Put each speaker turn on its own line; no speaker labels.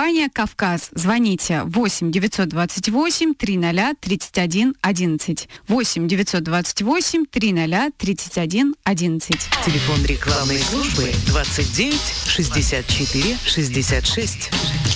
Компания «Кавказ». Звоните 8 928 300 31 11. 8 928 300 31 11.
Телефон рекламной службы 29 64 66.